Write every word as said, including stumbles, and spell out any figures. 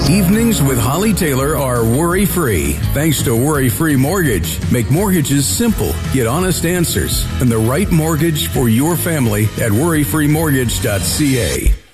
Evenings with Holly Taylor are worry-free thanks to Worry-Free Mortgage. Make mortgages simple, get honest answers, and the right mortgage for your family at worry free mortgage dot c a.